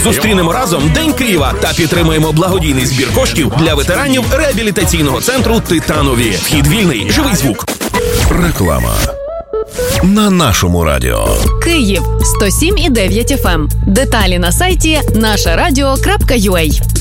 Зустрінемо разом День Києва та підтримаємо благодійний збір коштів для ветеранів реабілітаційного центру «Титанові». Вхід вільний, живий звук. Реклама на нашому радіо. Київ 107,9 FM. Деталі на сайті нашарадіо.ua.